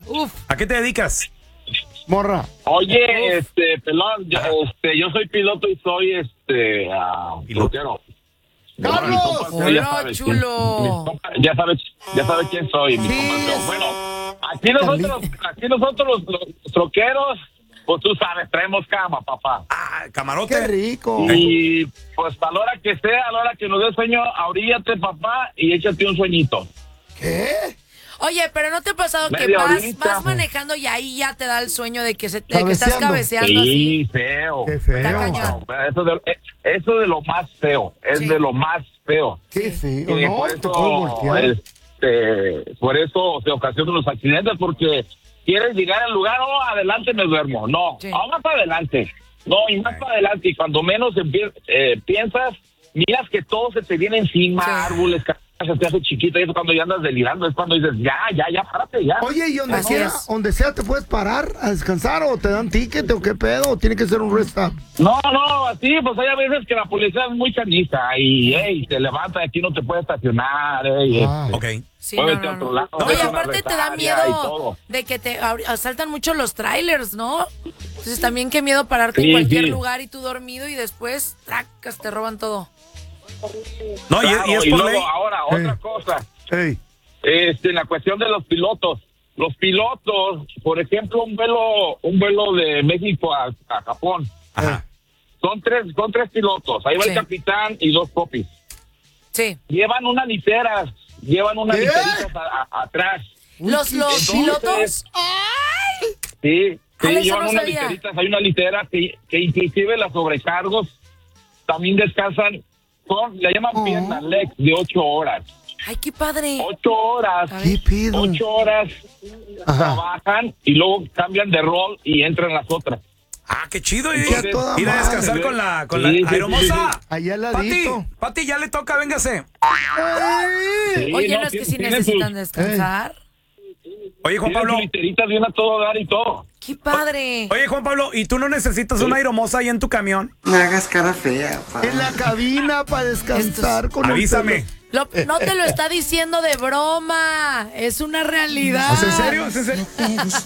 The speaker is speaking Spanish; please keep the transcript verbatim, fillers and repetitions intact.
Uf. ¿A qué te dedicas? Morra. Oye, este, pelón, yo, este, yo soy piloto y soy, este, uh, pilotero. ¡Carlos! Hola, chulo. Ya sabes, ya sabes quién soy, mi Sí. compa. Bueno, aquí nosotros, aquí nosotros los, los troqueros, pues tú sabes, traemos cama, papá. Ah, camarote. ¡Qué rico! Y pues a la hora que sea, a la hora que nos dé sueño, ahoríllate, papá, y échate un sueñito. ¿Qué? Oye, pero ¿no te ha pasado que Media vas, horita. vas manejando y ahí ya te da el sueño de que, se, de que estás Cabeceando. cabeceando así? Sí, feo. ¡Qué Está feo! cañón. No, eso, de, eso de lo más feo, es Sí. de lo más feo. ¡Qué feo! Eh, No, por te puedes eso, voltear. este, por eso se ocasionan los accidentes, porque quieres llegar al lugar, no, adelante me duermo, no, Sí. no, más para adelante, no, y más para adelante, y cuando menos empie- eh, piensas, miras que todo se te viene encima, Sí. árboles, casas, se te hace chiquito, y es cuando ya andas delirando, es cuando dices, ya, ya, ya, párate, ya. Oye, ¿y donde Así quiera, es. donde sea, te puedes parar a descansar o te dan ticket o qué pedo? ¿O tiene que ser un rest stop? No, no, así, pues hay a veces que la policía es muy canija, y, hey, te levanta, aquí no te puedes estacionar, hey, Ah. Ok. Sí, no, muévete no, a otro no. lado, No, y vete a una aparte te da rectaria y miedo todo. de que te ahori- asaltan mucho los trailers, ¿no? Entonces también qué miedo pararte Sí, en cualquier sí. lugar y tú dormido y después, tracas, te roban todo. No, y, Claro, y es y por luego ley. ahora, Eh. otra cosa, Ey. este, en la cuestión de los pilotos. Los pilotos, por ejemplo, un vuelo, un vuelo de México a, a Japón, Ajá. son tres, son tres pilotos. Ahí va Sí. el capitán y dos popis. Sí. Llevan unas literas, llevan unas ¿Qué? literitas a- a- atrás. Los, los entonces- pilotos. Sí, Ah, sí, eso llevan no unas sabía. literitas. Hay una litera que, que inclusive las sobrecargos también descansan. Son, le llaman Oh. piernas legs de ocho horas. Ay, qué padre. Ocho horas. A ¿Qué ver. pido? Ocho horas Ajá. trabajan y luego cambian de rol y entran las otras. Ah, qué chido. Y, Qué a toda ir a madre. descansar con la, con Sí, sí, la sí, aeromoza. sí, Allá al Pati, ladito. Pati, ya le toca, véngase. ¡Ay! Sí, Oye, no, no, es que tiene- si tiene necesitan sus- descansar. Oye, Juan Tienen Pablo. sus literitas de una todo dar y todo. Qué padre. Oye, Juan Pablo, ¿y tú no necesitas una aeromoza ahí en tu camión? No hagas cara fea, pa. En la cabina para descansar con el Avísame. pelo. Lo- no te lo está diciendo de broma. Es una realidad. ¿Es en serio? ¿Es en serio?